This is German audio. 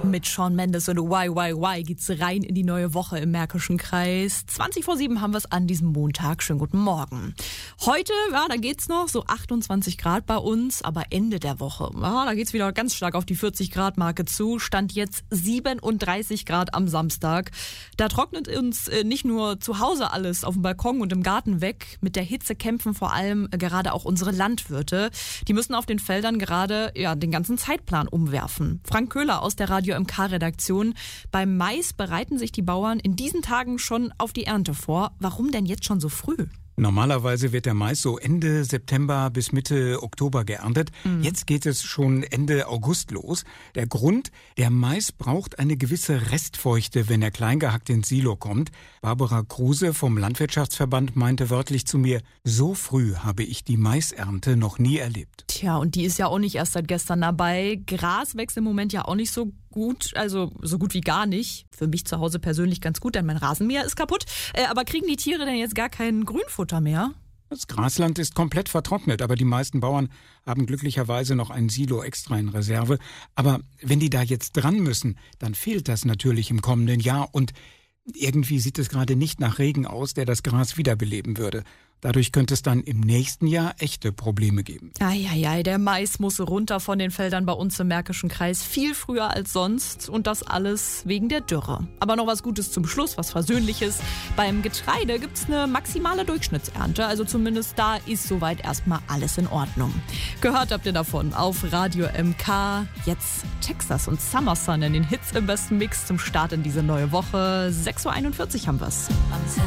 Mit Shawn Mendes und Why geht's rein in die neue Woche im Märkischen Kreis. 7:20 haben wir es an diesem Montag. Schönen guten Morgen. Heute, ja, da geht's noch so 28 Grad bei uns, aber Ende der Woche, ja, da geht's wieder ganz stark auf die 40 Grad Marke zu. Stand jetzt 37 Grad am Samstag. Da trocknet uns nicht nur zu Hause alles auf dem Balkon und im Garten weg. Mit der Hitze kämpfen vor allem gerade auch unsere Landwirte. Die müssen auf den Feldern gerade den ganzen Zeitplan umwerfen. Frank Köhler aus der Radio MK-Redaktion. Beim Mais bereiten sich die Bauern in diesen Tagen schon auf die Ernte vor. Warum denn jetzt schon so früh? Normalerweise wird der Mais so Ende September bis Mitte Oktober geerntet. Jetzt geht es schon Ende August los. Der Grund, der Mais braucht eine gewisse Restfeuchte, wenn er kleingehackt ins Silo kommt. Barbara Kruse vom Landwirtschaftsverband meinte wörtlich zu mir, so früh habe ich die Maisernte noch nie erlebt. Tja, und die ist ja auch nicht erst seit gestern dabei. Gras wächst im Moment ja auch nicht so gut, also so gut wie gar nicht. Für mich zu Hause persönlich ganz gut, denn mein Rasenmäher ist kaputt. Aber kriegen die Tiere denn jetzt gar kein Grünfutter mehr? Das Grasland ist komplett vertrocknet, aber die meisten Bauern haben glücklicherweise noch ein Silo extra in Reserve. Aber wenn die da jetzt dran müssen, dann fehlt das natürlich im kommenden Jahr und irgendwie sieht es gerade nicht nach Regen aus, der das Gras wiederbeleben würde. Dadurch könnte es dann im nächsten Jahr echte Probleme geben. Eieiei, der Mais muss runter von den Feldern bei uns im Märkischen Kreis viel früher als sonst und das alles wegen der Dürre. Aber noch was Gutes zum Schluss, was Versöhnliches. Beim Getreide gibt's eine maximale Durchschnittsernte, also zumindest da ist soweit erstmal alles in Ordnung. Gehört habt ihr davon auf Radio MK. Jetzt Texas und Summer Sun in den Hits im besten Mix zum Start in diese neue Woche. 6:41 haben wir's.